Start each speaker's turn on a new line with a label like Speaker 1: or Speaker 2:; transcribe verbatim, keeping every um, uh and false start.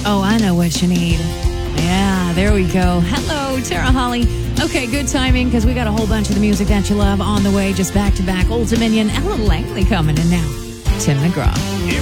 Speaker 1: Oh, I know what you need. Yeah, there we go. Hello, Tara Holly. Okay, good timing because we got a whole bunch of the music that you love on the way, just back to back. Old Dominion, Ella Langley coming in now. Tim McGraw.